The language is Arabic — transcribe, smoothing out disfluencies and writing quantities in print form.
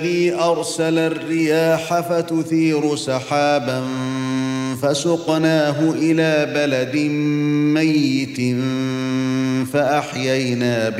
الذي أرسل الرياح فتثير سحابا فسقناه إلى بلد ميت فأحيينا